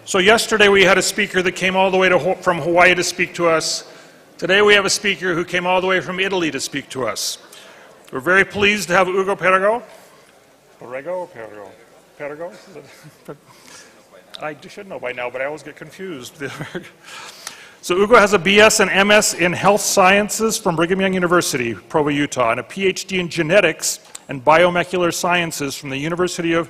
So yesterday we had a speaker that came all the way from Hawaii to speak to us. Today we have a speaker who came all the way from Italy to speak to us. We're very pleased to have Ugo Perego. Perego or Perego? Perego? I should know by now, but I always get confused. So Ugo has a BS and MS in Health Sciences from Brigham Young University, Provo, Utah, and a PhD in Genetics and Biomolecular Sciences from the University of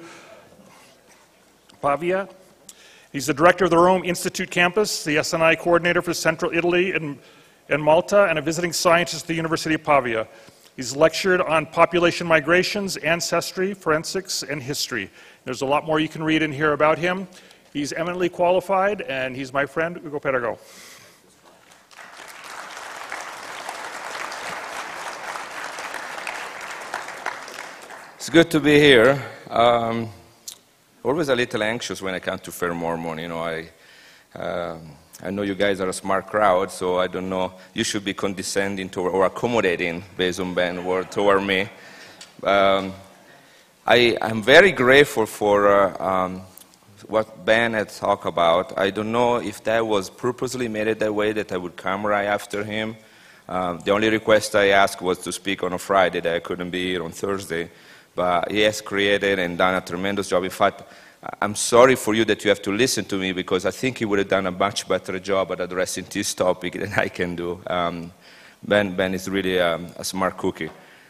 Pavia. He's the director of the Rome Institute campus, the SNI coordinator for Central Italy and Malta, and a visiting scientist at the University of Pavia. He's lectured on population migrations, ancestry, forensics, and history. There's a lot more you can read and hear about him. He's eminently qualified, and he's my friend, Ugo Perego. It's good to be here. Always a little anxious when I come to Fair Mormon. You know, I know you guys are a smart crowd, so I don't know. You should be condescending or accommodating, based on Ben's word, toward me. I'm very grateful for what Ben had talked about. I don't know if that was purposely made that way, that I would come right after him. The only request I asked was to speak on a Friday, that I couldn't be here on Thursday. But he has created and done a tremendous job. In fact, I'm sorry for you that you have to listen to me, because I think he would have done a much better job at addressing this topic than I can do. Ben is really a smart cookie.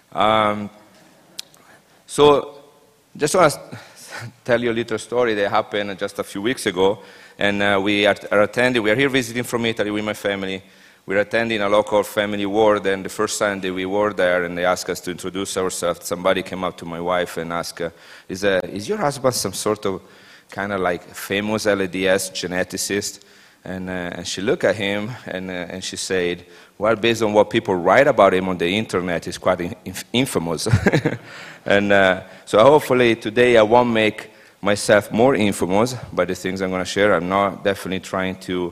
So just want to tell you a little story that happened just a few weeks ago. And we are here visiting from Italy with my family. We're attending a local family ward, and the first Sunday we were there, and they asked us to introduce ourselves. Somebody came up to my wife and asked, is your husband some sort of kind of like famous LDS geneticist? And she looked at him, and she said, well, based on what people write about him on the internet, he's quite infamous. And so hopefully today I won't make myself more infamous by the things I'm going to share. I'm not definitely trying to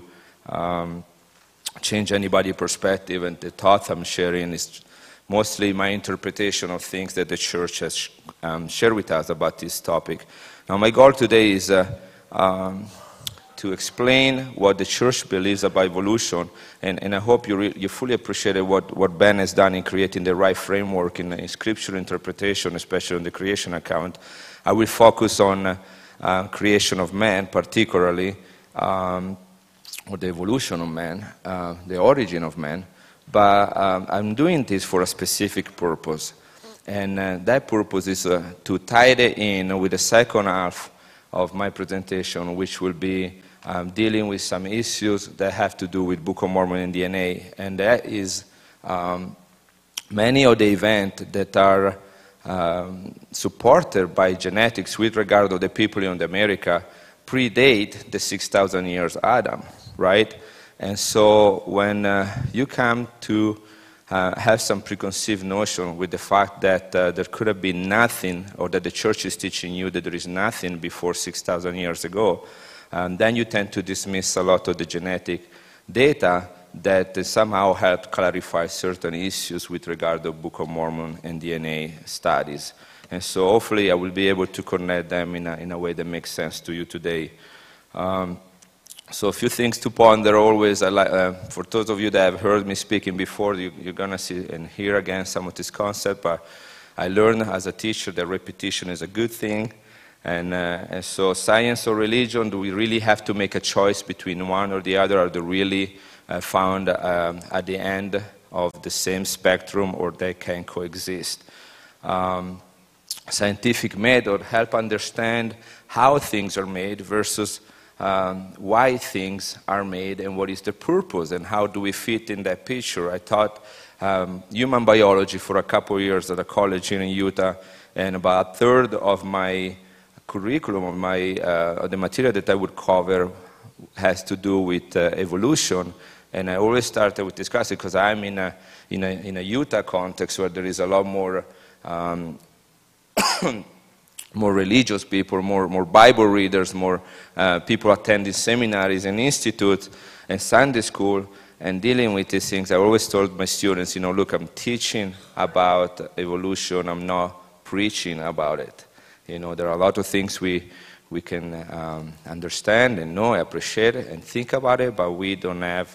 change anybody's perspective, and the thought I'm sharing is mostly my interpretation of things that the church has shared with us about this topic. Now, my goal today is to explain what the church believes about evolution, and I hope you fully appreciated what Ben has done in creating the right framework in scripture interpretation, especially on the creation account. I will focus on creation of man, particularly, or the evolution of man, the origin of man, but I'm doing this for a specific purpose. And that purpose is to tie it in with the second half of my presentation, which will be dealing with some issues that have to do with Book of Mormon and DNA. And that is many of the events that are supported by genetics with regard to the people in America predate the 6,000 years Adam. Right? And so when you come to have some preconceived notion with the fact that there could have been nothing, or that the church is teaching you that there is nothing before 6,000 years ago, then you tend to dismiss a lot of the genetic data that somehow help clarify certain issues with regard to Book of Mormon and DNA studies. And so hopefully I will be able to connect them in a way that makes sense to you today. So a few things to ponder always. For those of you that have heard me speaking before, you're going to see and hear again some of this concept. But I learned as a teacher that repetition is a good thing. And so science or religion, do we really have to make a choice between one or the other? Are they really found at the end of the same spectrum, or they can coexist? Scientific method help understand how things are made versus why things are made and what is the purpose and how do we fit in that picture. I taught human biology for a couple of years at a college here in Utah, and about a third of my curriculum, of the material that I would cover has to do with evolution. And I always started with discussing, because I'm in a Utah context where there is a lot more more religious people, more Bible readers, more people attending seminaries and institutes and Sunday school and dealing with these things. I always told my students, look, I'm teaching about evolution, I'm not preaching about it. There are a lot of things we we can understand and know, appreciate it, and think about it, but we don't have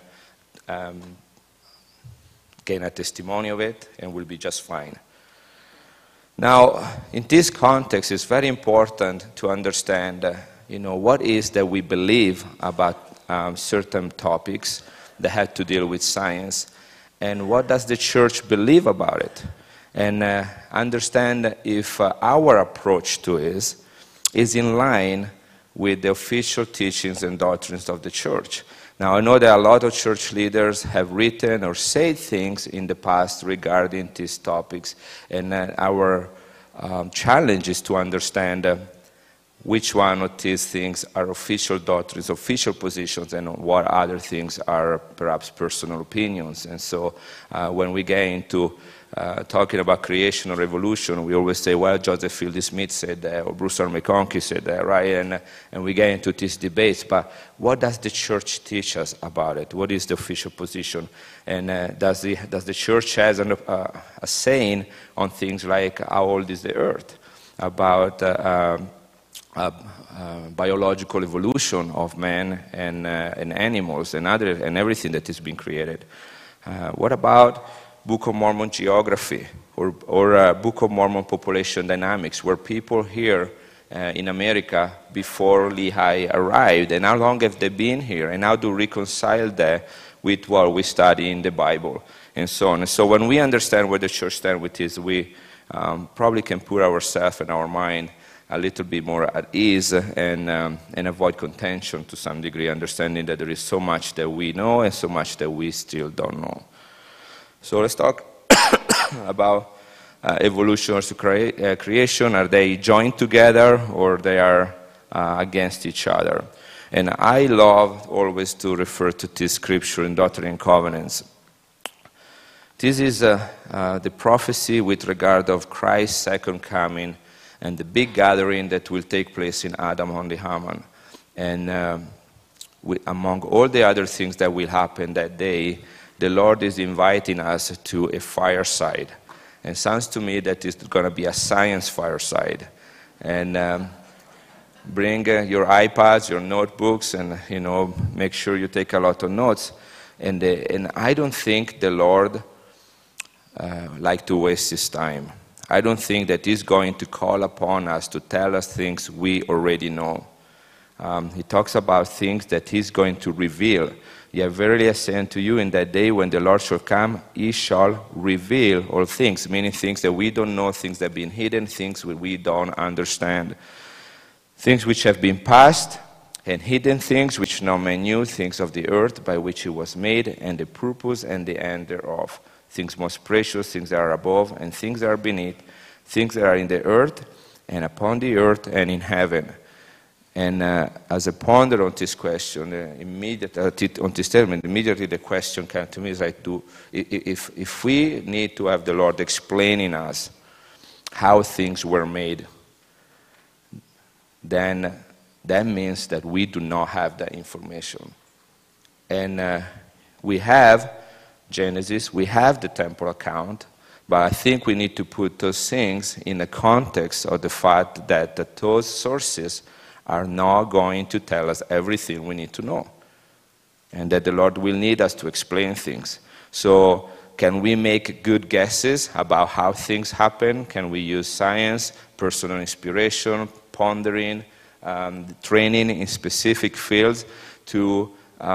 gain a testimony of it, and we'll be just fine. Now, in this context, it's very important to understand, what is that we believe about certain topics that have to deal with science, and what does the church believe about it, and understand if our approach to it is in line with the official teachings and doctrines of the church. Now, I know that a lot of church leaders have written or said things in the past regarding these topics, and our challenge is to understand which one of these things are official doctrines, official positions, and what other things are perhaps personal opinions. And so when we get into talking about creation or evolution, we always say, well, Joseph Fielding Smith said that, or Bruce R. McConkie said that, right? And we get into these debates, but what does the church teach us about it? What is the official position? And does the church has a saying on things like how old is the earth, about biological evolution of man and animals and everything that has been created? What about Book of Mormon geography or Book of Mormon population dynamics, where people here in America before Lehi arrived, and how long have they been here, and how to reconcile that with what we study in the Bible, and so on. And so when we understand where the church stands with this, we probably can put ourselves and our mind a little bit more at ease and avoid contention to some degree, understanding that there is so much that we know and so much that we still don't know. So let's talk about evolution versus creation. Are they joined together, or they are against each other? And I love always to refer to this scripture in Doctrine and Covenants. This is the prophecy with regard of Christ's second coming and the big gathering that will take place in Adam on the Haman. And among all the other things that will happen that day, the Lord is inviting us to a fireside. And it sounds to me that it's going to be a science fireside. And bring your iPads, your notebooks, and make sure you take a lot of notes. And I don't think the Lord like to waste his time. I don't think that he's going to call upon us to tell us things we already know. He talks about things that he's going to reveal. Yea, verily I say unto you, in that day when the Lord shall come, he shall reveal all things, meaning things that we don't know, things that have been hidden, things that we don't understand. Things which have been past, and hidden things which no man knew, things of the earth by which it was made, and the purpose and the end thereof. Things most precious, things that are above, and things that are beneath, things that are in the earth, and upon the earth, and in heaven. And as I ponder on this question, on this statement, immediately the question came to me is like, if we need to have the Lord explaining us how things were made, then that means that we do not have that information. And we have Genesis, we have the temple account, but I think we need to put those things in the context of the fact that those sources are not going to tell us everything we need to know, and that the Lord will need us to explain things. So can we make good guesses about how things happen? Can we use science, personal inspiration, pondering, training in specific fields to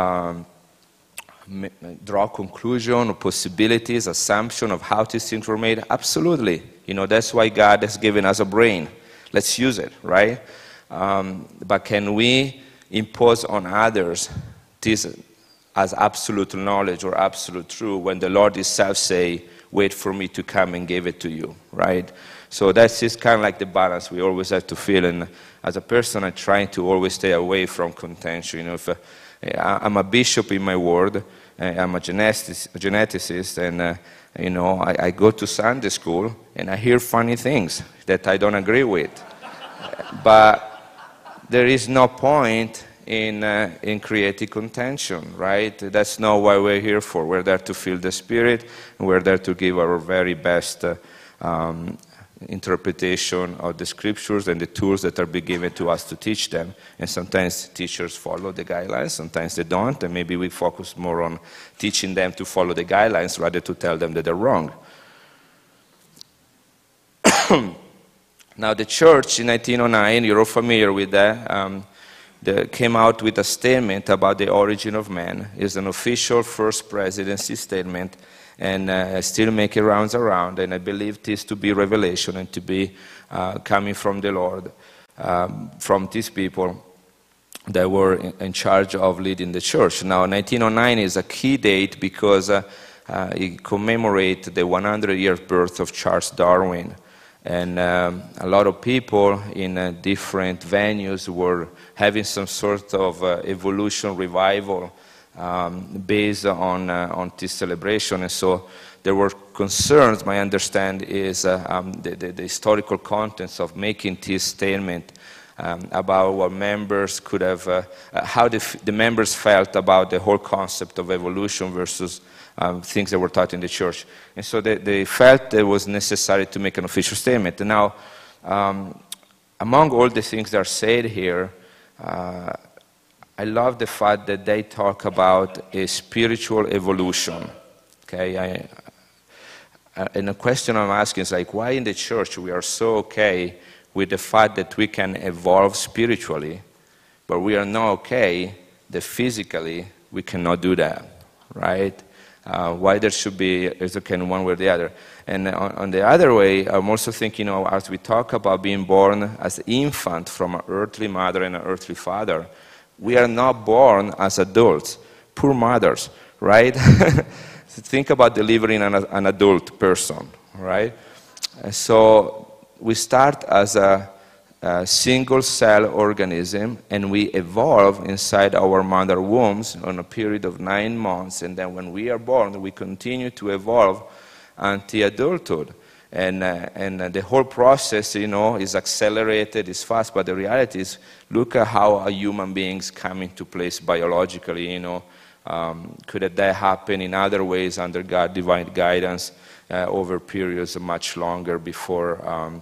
draw conclusion or possibilities, assumption of how these things were made? Absolutely. That's why God has given us a brain. Let's use it, right? But can we impose on others this as absolute knowledge or absolute truth when the Lord himself say, wait for me to come and give it to you, right? So that's just kind of like the balance we always have to feel. And as a person, I try to always stay away from contention. If I'm a bishop in my ward, I'm a geneticist, and I go to Sunday school and I hear funny things that I don't agree with. But there is no point in creating contention, right? That's not what we're here for. We're there to feel the Spirit, and we're there to give our very best, interpretation of the scriptures and the tools that are being given to us to teach them. And sometimes teachers follow the guidelines, sometimes they don't, and maybe we focus more on teaching them to follow the guidelines rather to tell them that they're wrong. Now the church in 1909, you're all familiar with that, they came out with a statement about the origin of man. It's an official first presidency statement, and still making rounds around, and I believe this to be revelation and to be coming from the Lord, from these people that were in charge of leading the church. Now 1909 is a key date because it commemorates the 100-year birth of Charles Darwin. And a lot of people in different venues were having some sort of evolution revival based on this celebration. And so there were concerns, my understanding is the historical contents of making this statement about what members could have, how the members felt about the whole concept of evolution versus things that were taught in the church. And so they felt it was necessary to make an official statement. And now, among all the things that are said here, I love the fact that they talk about a spiritual evolution. Okay, and the question I'm asking is like, why in the church we are so okay with the fact that we can evolve spiritually, but we are not okay that physically we cannot do that, right? Why there should be, it's okay in one way or the other. And on the other way, I'm also thinking, as we talk about being born as an infant from an earthly mother and an earthly father, we are not born as adults, poor mothers, right? Think about delivering an adult person, right? And so we start as a single-cell organism, and we evolve inside our mother wombs on a period of 9 months, and then when we are born, we continue to evolve until adulthood. And the whole process, is accelerated, is fast, but the reality is, look at how a human beings come into place biologically, Could that happen in other ways under God's divine guidance over periods much longer before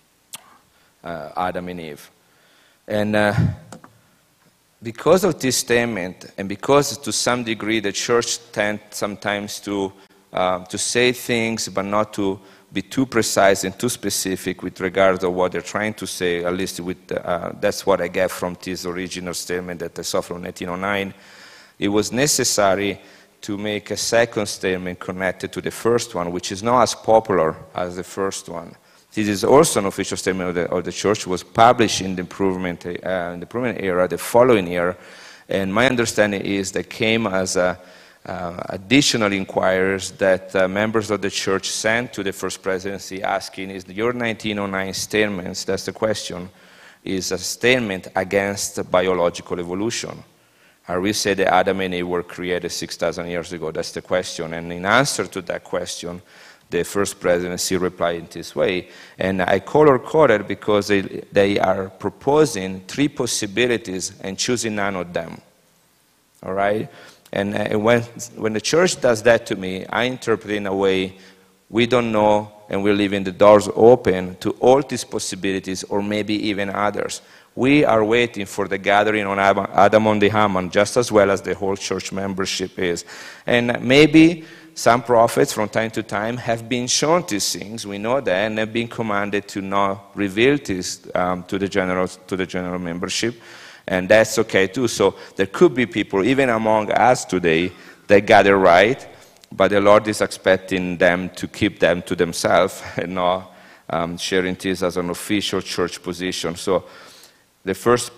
Adam and Eve? And because of this statement, and because to some degree the church tends sometimes to say things but not to be too precise and too specific with regard to what they're trying to say, at least with that's what I get from this original statement that I saw from 1909. It was necessary to make a second statement connected to the first one, which is not as popular as the first one. This is also an official statement of the church. It was published in the improvement era, the following year, and my understanding is that came as additional inquiries that members of the church sent to the first presidency asking, is your 1909 statements, that's the question, is a statement against biological evolution? Are we say that Adam and Eve were created 6,000 years ago? That's the question. And in answer to that question, the first presidency replied in this way. And I color-coded because they are proposing 3 possibilities and choosing none of them. All right? And when the church does that to me, I interpret it in a way we don't know, and we're leaving the doors open to all these possibilities or maybe even others. We are waiting for the gathering on Adam on the Hammond just as well as the whole church membership is. And maybe some prophets from time to time have been shown these things, we know that, and have been commanded to not reveal this to the general membership. And that's okay too. So there could be people, even among us today, that got it right, but the Lord is expecting them to keep them to themselves and not sharing this as an official church position. So the first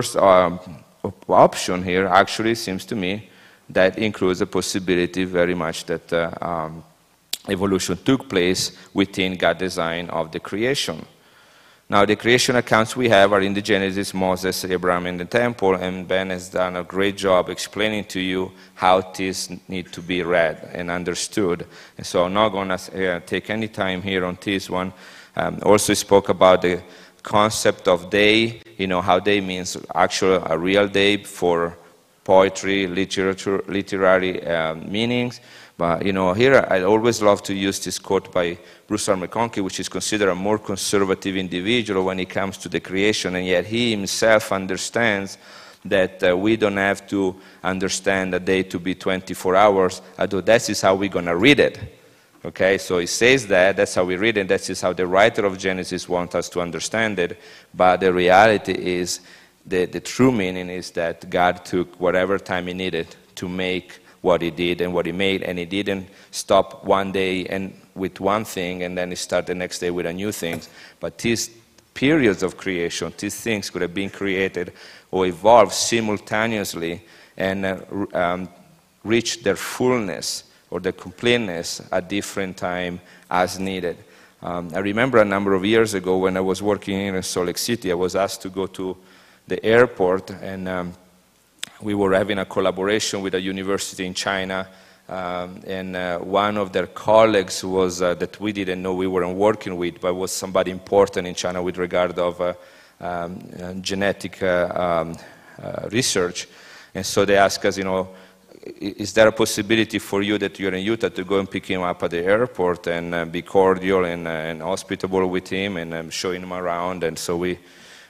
option here actually seems to me that includes a possibility very much that evolution took place within God's design of the creation. Now, the creation accounts we have are in the Genesis, Moses, Abraham, and the temple, and Ben has done a great job explaining to you how this need to be read and understood. And so I'm not going to take any time here on this one. Also spoke about the concept of day, how day means actually a real day for poetry, literature, literary meanings. But here I always love to use this quote by Bruce R. McConkie, which is considered a more conservative individual when it comes to the creation, and yet he himself understands that we don't have to understand a day to be 24 hours, although that is how we're going to read it. Okay, so he says that's how we read it, that is how the writer of Genesis wants us to understand it, but the reality is, the true meaning is that God took whatever time he needed to make what he did and what he made, and he didn't stop one day and with one thing and then he start the next day with a new thing. But these periods of creation, these things could have been created or evolved simultaneously and reach their fullness or their completeness at different time as needed. I remember a number of years ago when I was working in Salt Lake City, I was asked to go to the airport, and we were having a collaboration with a university in China, and one of their colleagues was that we didn't know we weren't working with, but was somebody important in China with regard of genetic research. And so they asked us, is there a possibility for you that you're in Utah to go and pick him up at the airport and be cordial and hospitable with him and showing him around? And so we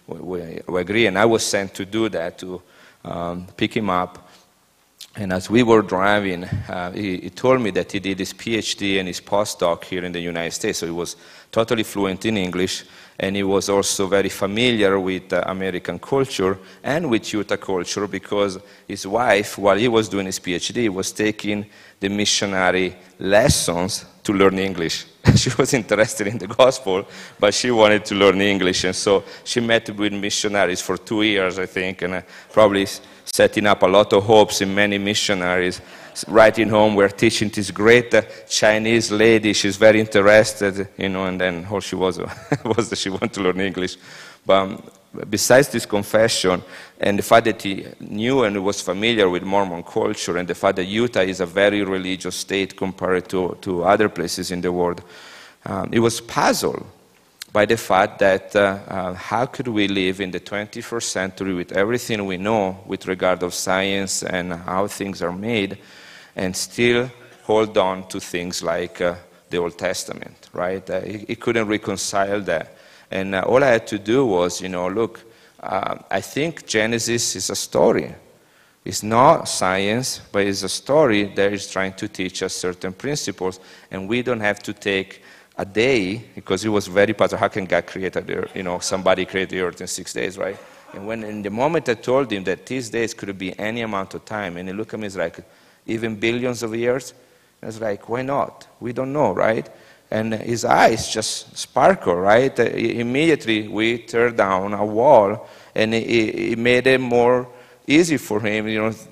agree, and I was sent to do that, to pick him up. And as we were driving, he told me that he did his PhD and his postdoc here in the United States, so he was totally fluent in English, and he was also very familiar with American culture and with Utah culture, because his wife, while he was doing his PhD, was taking the missionary lessons to learn English. She was interested in the gospel, but she wanted to learn English, and so she met with missionaries for 2 years, I think, and probably setting up a lot of hopes in many missionaries. Writing home, we're teaching this great Chinese lady, she's very interested, and then all she was was that she wanted to learn English. But besides this confession, and the fact that he knew and was familiar with Mormon culture, and the fact that Utah is a very religious state compared to other places in the world, he was puzzled by the fact that how could we live in the 21st century with everything we know with regard of science and how things are made, and still hold on to things like the Old Testament, right? He couldn't reconcile that. And all I had to do was, look, I think Genesis is a story. It's not science, but it's a story that is trying to teach us certain principles, and we don't have to take a day, because it was very puzzled. How can God create the earth? Somebody created the earth in 6 days, right? And when in the moment I told him that these days could be any amount of time, and he looked at me, he's like, even billions of years? I was like, why not? We don't know, right? And his eyes just sparkle, right? Immediately we tear down a wall, and it made it more easy for him,